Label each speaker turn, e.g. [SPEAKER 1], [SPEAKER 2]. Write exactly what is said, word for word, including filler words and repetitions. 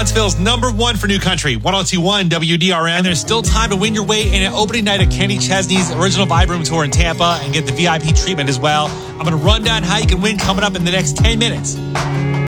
[SPEAKER 1] Huntsville's number one for new country, one oh two point one W D R M. And there's still time to win your way in an opening night of Kenny Chesney's original Vibe Room tour in Tampa and get the V I P treatment as well. I'm going to run down how you can win coming up in the next ten minutes.